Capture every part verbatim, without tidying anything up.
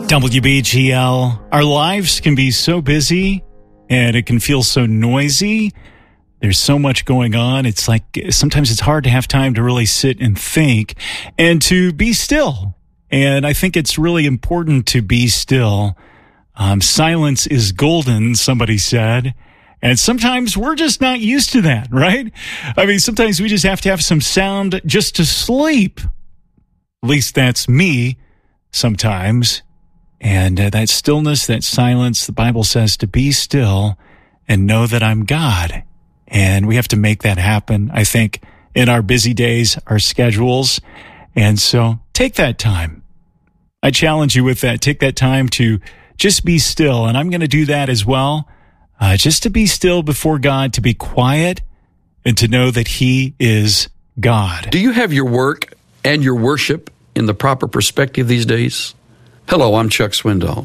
W B G L. Our lives can be so busy and it can feel so noisy. There's so much going on. It's like sometimes it's hard to have time to really sit and think and to be still. And I think it's really important to be still. Um, silence is golden, somebody said. And sometimes we're just not used to that, right? I mean, sometimes we just have to have some sound just to sleep. At least that's me sometimes. And uh, that stillness, that silence, the Bible says to be still and know that I'm God. And we have to make that happen, I think, in our busy days, our schedules. And so take that time. I challenge you with that. Take that time to just be still. And I'm going to do that as well. Uh, just to be still before God, to be quiet and to know that He is God. Do you have your work and your worship in the proper perspective these days? Hello, I'm Chuck Swindoll.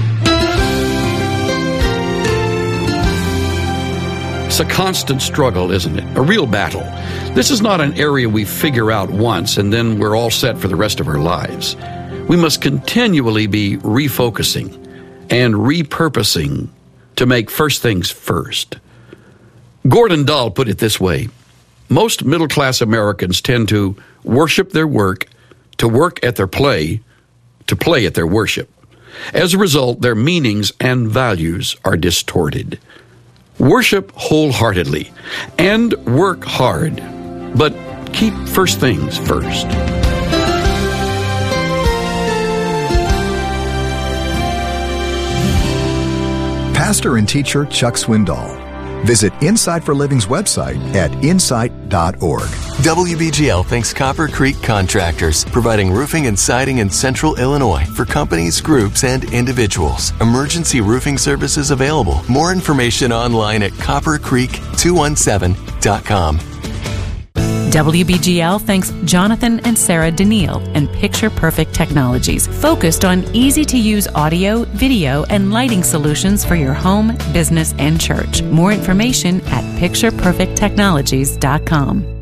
It's a constant struggle, isn't it? A real battle. This is not an area we figure out once and then we're all set for the rest of our lives. We must continually be refocusing and repurposing to make first things first. Gordon Dahl put it this way: most middle-class Americans tend to worship their work, to work at their play, to play at their worship. As a result, their meanings and values are distorted. Worship wholeheartedly and work hard, but keep first things first. Pastor and teacher Chuck Swindoll. Visit Insight for Living's website at insight dot org. W B G L thanks Copper Creek Contractors, providing roofing and siding in Central Illinois for companies, groups, and individuals. Emergency roofing services available. More information online at copper creek two one seven dot com. W B G L thanks Jonathan and Sarah Daniil and Picture Perfect Technologies, focused on easy-to-use audio, video, and lighting solutions for your home, business, and church. More information at picture perfect technologies dot com.